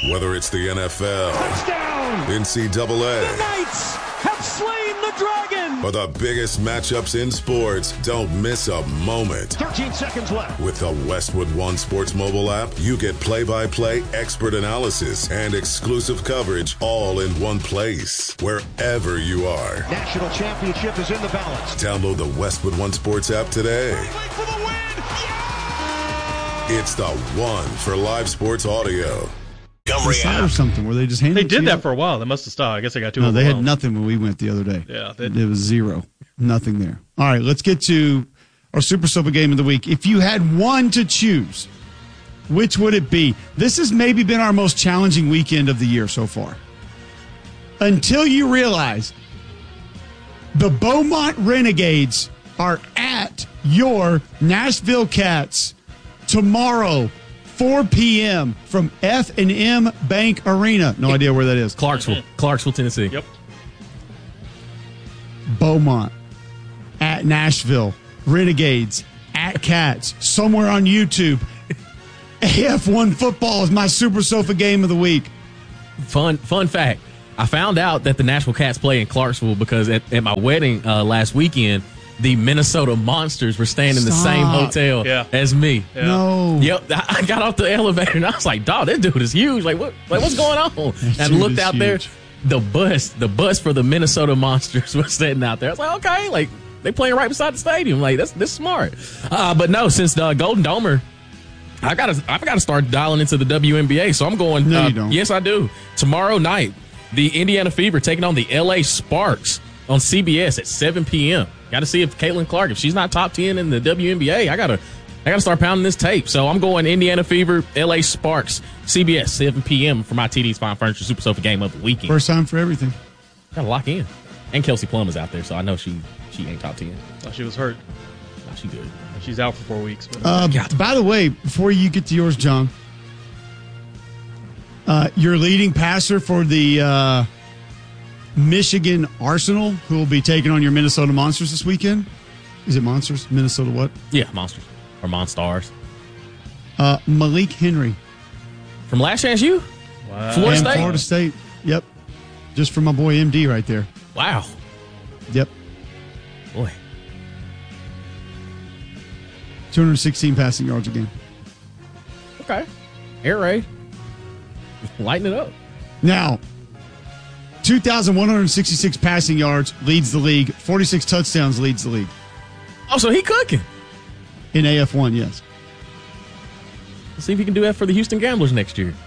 Whether it's the NFL, touchdown, NCAA, the Knights have slain the dragon, or the biggest matchups in sports, don't miss a moment. 13 seconds left. With the Westwood One Sports mobile app, you get play-by-play expert analysis and exclusive coverage all in one place, wherever you are. National championship is in the balance. Download the Westwood One Sports app today. For the win. It's the one for live sports audio. Or something where they just handed They did that for a while. They must have stopped. I guess they got too No, they had overwhelmed. nothing when we went the other day. Yeah. It was zero. Nothing there. All right, let's get to our Super Sofa game of the week. If you had one to choose, which would it be? This has maybe been our most challenging weekend of the year so far. Until you realize the Beaumont Renegades are at your Nashville Cats tomorrow, 4 p.m. from F&M Bank Arena. No idea where that is. Clarksville, Tennessee. Yep. Beaumont at Nashville. Renegades at Cats. Somewhere on YouTube. AF1 football is my Super Sofa game of the week. Fun fact. I found out that the Nashville Cats play in Clarksville because at my wedding last weekend, the Minnesota Monsters were staying in the same hotel as me. Yeah. No. Yep. I got off the elevator and I was like, dog, this dude is huge. What's going on? And I looked out there. The bus for the Minnesota Monsters was sitting out there. I was like, okay, they playing right beside the stadium. This smart. But no, since the Golden Domer, I gotta start dialing into the WNBA. So I'm going. No, you don't. Yes, I do. Tomorrow night, the Indiana Fever taking on the LA Sparks on CBS at 7 p.m. Got to see if Caitlin Clark, if she's not top 10 in the WNBA, I gotta start pounding this tape. So I'm going Indiana Fever, LA Sparks, CBS, 7 p.m. for my TD's Fine Furniture Super Sofa game of the weekend. First time for everything. Gotta lock in. And Kelsey Plum is out there, so I know she ain't top 10. Oh, she was hurt. No, she good. She's out for 4 weeks. But By the way, before you get to yours, John, your leading passer for the Michigan Arsenal, who will be taking on your Minnesota Monsters this weekend. Is it Monsters? Minnesota what? Yeah, Monsters. Or Monstars. Malik Henry. From Last Chance U? Wow. Florida And State? Florida State. Yep. Just for my boy MD right there. Wow. Yep. Boy. 216 passing yards a game. Okay. Air Raid. Lighten it up. Now, 2,166 passing yards leads the league. 46 touchdowns leads the league. Oh, so he cooking. In AF1, yes. Let's see if he can do that for the Houston Gamblers next year.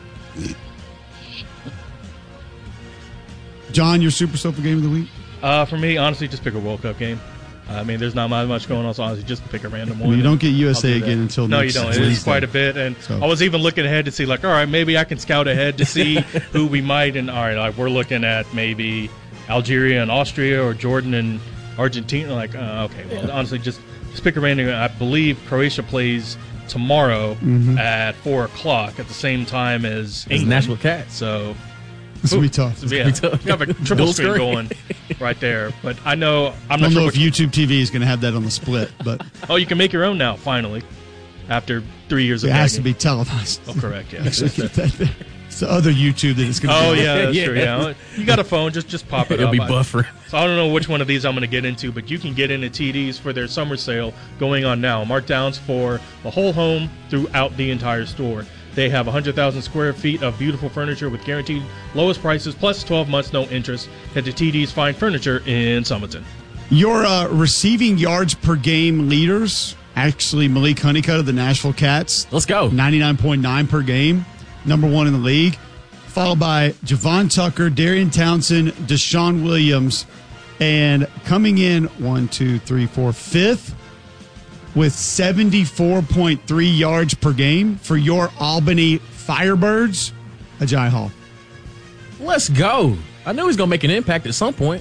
John, your Super Sofa game of the week? For me, honestly, just pick a World Cup game. I mean, there's not much going on, so honestly, just pick a random one. You don't get I'll USA do that. again until No, next you don't. It Wednesday. is quite a bit, and So- I was even looking ahead to see, all right, maybe I can scout ahead to see who we might. And all right, we're looking at maybe Algeria and Austria, or Jordan and Argentina. Okay, well, honestly, just pick a random. I believe Croatia plays tomorrow at 4:00 at the same time as England. Nashville Cats. So. This will be tough. Yeah, you have a triple Dual screen screen. going right there. But I'm I not don't sure know which if YouTube TV is going to have that on the split, but Oh, you can make your own now, finally, after 3 years of it has to begging. be televised. Oh, correct, yeah. Actually, get that there. It's the other YouTube that it's going to be. Oh, on. yeah, that's Yeah. true, yeah. You got a phone, just pop it It'll up. be buffering. So I don't know which one of these I'm going to get into, but you can get into TDs for their summer sale going on now. Markdowns for the whole home throughout the entire store. They have 100,000 square feet of beautiful furniture with guaranteed lowest prices, plus 12 months, no interest. Head to TD's Fine Furniture in Summerton. Your receiving yards per game leaders, actually Malik Honeycutt of the Nashville Cats. Let's go. 99.9 per game, number one in the league. Followed by Javon Tucker, Darian Townsend, Deshaun Williams, and coming in 5th with 74.3 yards per game for your Albany Firebirds, Ajay Hall. Let's go. I knew he was going to make an impact at some point.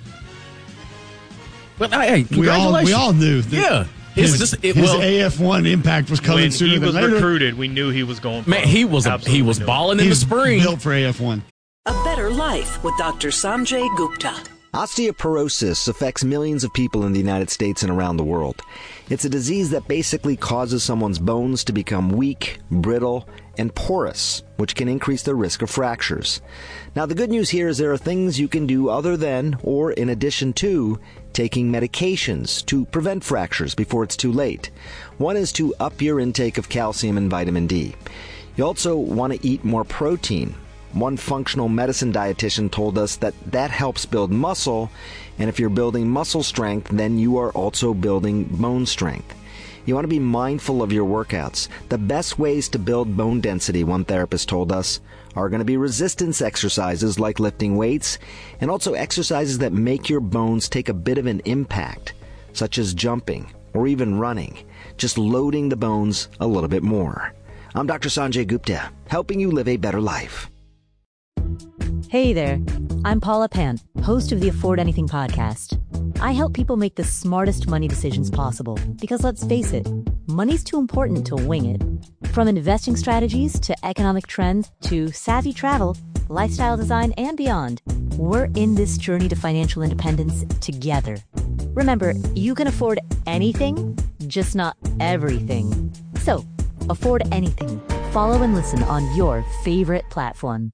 But hey, congratulations. We all knew that Yeah. his AF1 impact was coming When sooner he than was later. recruited, we knew he was going pro. Man, he was Absolutely knew it. balling in the He's spring. built for AF1. A better life with Dr. Sanjay Gupta. Osteoporosis affects millions of people in the United States and around the world. It's a disease that basically causes someone's bones to become weak, brittle, and porous, which can increase the risk of fractures. Now, the good news here is there are things you can do other than, or in addition to, taking medications to prevent fractures before it's too late. One is to up your intake of calcium and vitamin D. You also want to eat more protein. One functional medicine dietitian told us that helps build muscle, and if you're building muscle strength, then you are also building bone strength. You want to be mindful of your workouts. The best ways to build bone density, one therapist told us, are going to be resistance exercises like lifting weights, and also exercises that make your bones take a bit of an impact, such as jumping or even running, just loading the bones a little bit more. I'm Dr. Sanjay Gupta, helping you live a better life. Hey there, I'm Paula Pant, host of the Afford Anything podcast. I help people make the smartest money decisions possible because, let's face it, money's too important to wing it. From investing strategies to economic trends to savvy travel, lifestyle design, and beyond, we're in this journey to financial independence together. Remember, you can afford anything, just not everything. So, afford anything. Follow and listen on your favorite platform.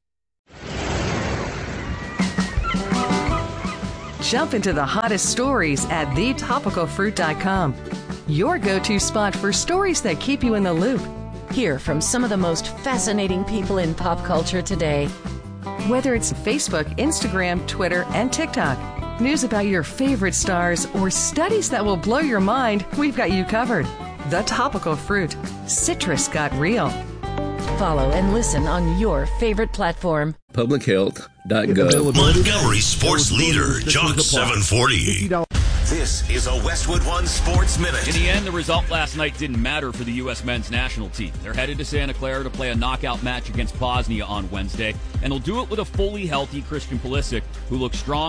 Jump into the hottest stories at thetopicalfruit.com. Your go-to spot for stories that keep you in the loop. Hear from some of the most fascinating people in pop culture today. Whether it's Facebook, Instagram, Twitter, and TikTok, news about your favorite stars, or studies that will blow your mind, we've got you covered. The Topical Fruit. Citrus got real. Follow and listen on your favorite platform. Publichealth.gov. Montgomery sports leader, Jock 740. This is a Westwood One Sports Minute. In the end, the result last night didn't matter for the U.S. men's national team. They're headed to Santa Clara to play a knockout match against Bosnia on Wednesday, and they'll do it with a fully healthy Christian Pulisic, who looks strong